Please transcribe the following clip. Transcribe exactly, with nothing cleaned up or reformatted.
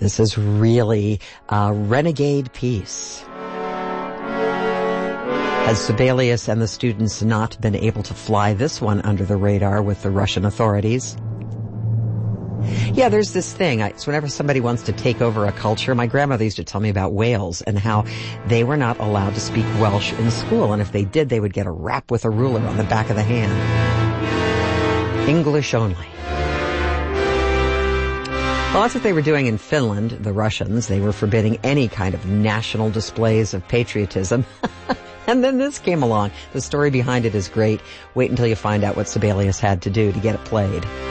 This is really a renegade piece. Has Sibelius and the students not been able to fly this one under the radar with the Russian authorities? Yeah, there's this thing. I, so whenever somebody wants to take over a culture, my grandmother used to tell me about Wales and how they were not allowed to speak Welsh in school. And if they did, they would get a rap with a ruler on the back of the hand. English only. Well, that's what they were doing in Finland, the Russians. They were forbidding any kind of national displays of patriotism. And then this came along. The story behind it is great. Wait until you find out what Sibelius had to do to get it played.